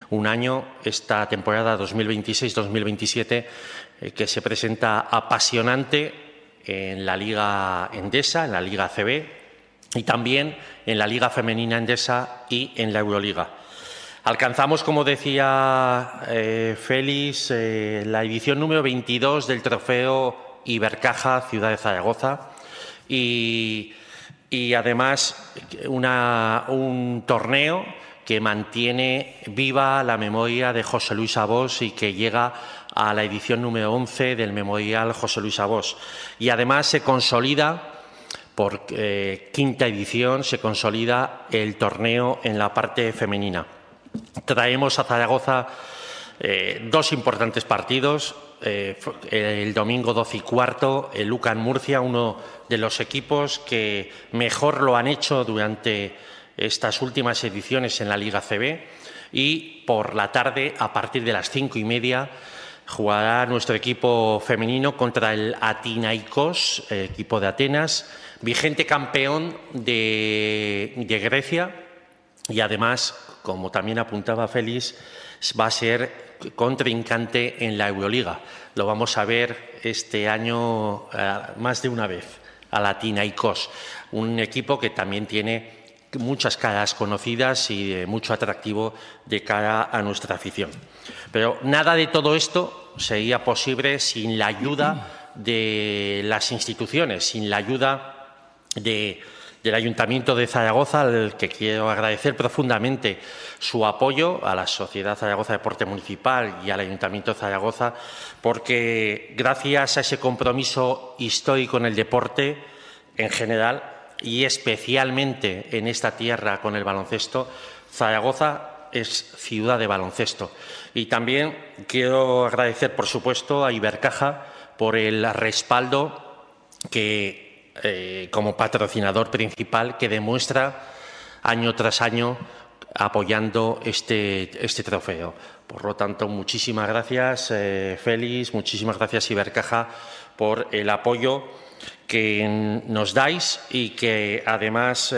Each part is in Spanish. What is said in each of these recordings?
un año, esta temporada 2026-2027, que se presenta apasionante en la Liga Endesa, en la Liga ACB y también en la Liga Femenina Endesa y en la Euroliga. Alcanzamos, como decía Félix, la edición número 22 del trofeo Ibercaja Ciudad de Zaragoza y además un torneo que mantiene viva la memoria de José Luis Abós y que llega a la edición número 11 del Memorial José Luis Abós. Y además se consolida, por quinta edición, se consolida el torneo en la parte femenina. Traemos a Zaragoza dos importantes partidos. El domingo 12:15, el UCAM Murcia, uno de los equipos que mejor lo han hecho durante estas últimas ediciones en la Liga CB, y por la tarde, a partir de las 5:30, jugará nuestro equipo femenino contra el Athinaikos, equipo de Atenas, vigente campeón de Grecia, y además, como también apuntaba Félix, va a ser contrincante en la Euroliga. Lo vamos a ver este año más de una vez, al Athinaikos, un equipo que también tiene muchas caras conocidas y mucho atractivo de cara a nuestra afición. Pero nada de todo esto sería posible sin la ayuda de las instituciones, sin la ayuda del Ayuntamiento de Zaragoza, al que quiero agradecer profundamente su apoyo, a la Sociedad Zaragoza Deporte Municipal y al Ayuntamiento de Zaragoza, porque gracias a ese compromiso histórico en el deporte en general y especialmente en esta tierra con el baloncesto, Zaragoza es ciudad de baloncesto. Y también quiero agradecer, por supuesto, a Ibercaja por el respaldo que como patrocinador principal que demuestra año tras año apoyando este trofeo. Por lo tanto, muchísimas gracias, Félix, muchísimas gracias, Ibercaja, por el apoyo que nos dais y que además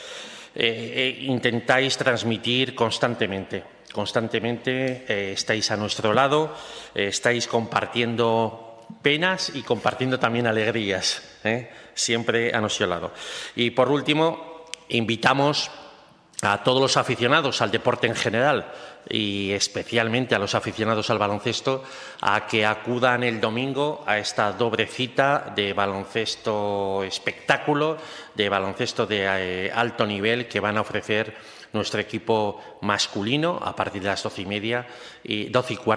intentáis transmitir constantemente. Constantemente estáis a nuestro lado, estáis compartiendo penas y compartiendo también alegrías, siempre a nuestro lado. Y por último, invitamos a todos los aficionados al deporte en general y especialmente a los aficionados al baloncesto a que acudan el domingo a esta doble cita de baloncesto espectáculo, de baloncesto de alto nivel que van a ofrecer nuestro equipo masculino a partir de las 12:15 y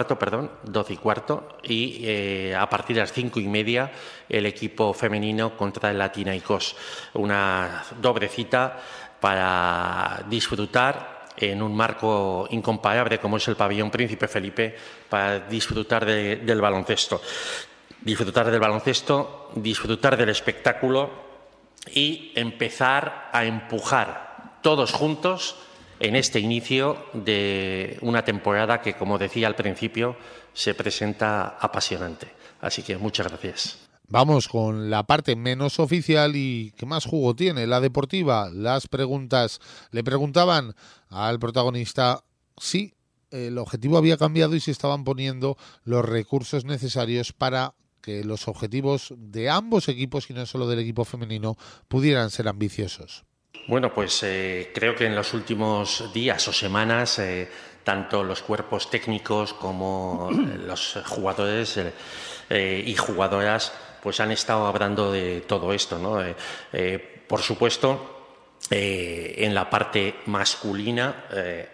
12:15 y a partir de las 5:30 el equipo femenino contra el Athinaikos. Una doble cita para disfrutar en un marco incomparable como es el pabellón Príncipe Felipe, para disfrutar del baloncesto. Disfrutar del baloncesto, disfrutar del espectáculo y empezar a empujar todos juntos en este inicio de una temporada que, como decía al principio, se presenta apasionante. Así que muchas gracias. Vamos con la parte menos oficial y que más jugo tiene, la deportiva. Las preguntas. Le preguntaban al protagonista si el objetivo había cambiado y si estaban poniendo los recursos necesarios para que los objetivos de ambos equipos, y no solo del equipo femenino, pudieran ser ambiciosos. Bueno, pues creo que en los últimos días o semanas tanto los cuerpos técnicos como los jugadores y jugadoras pues han estado hablando de todo esto, ¿no? Por supuesto, en la parte masculina,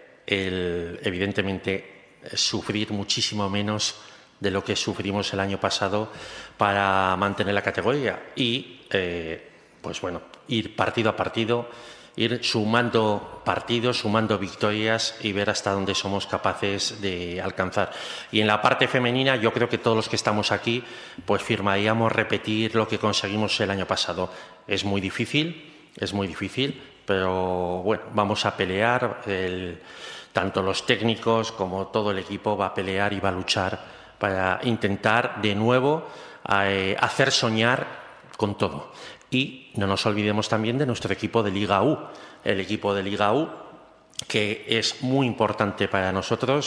evidentemente sufrir muchísimo menos de lo que sufrimos el año pasado para mantener la categoría y, pues bueno, ir partido a partido, ir sumando partidos, sumando victorias y ver hasta dónde somos capaces de alcanzar. Y en la parte femenina, yo creo que todos los que estamos aquí pues firmaríamos repetir lo que conseguimos el año pasado. Es muy difícil, pero bueno, vamos a pelear. Tanto los técnicos como todo el equipo va a pelear y va a luchar para intentar de nuevo hacer soñar con todo. Y no nos olvidemos también de nuestro equipo de Liga U, el equipo de Liga U, que es muy importante para nosotros